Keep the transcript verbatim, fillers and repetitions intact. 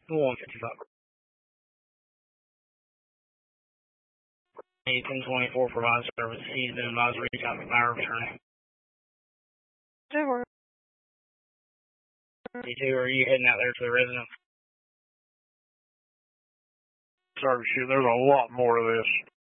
one fifty-five. ten twenty-four provides service. He's been advised to reach out for power of attorney. Sure. fifty-two, are you heading out there to the residence? Sorry, shoot, there's a lot more of this.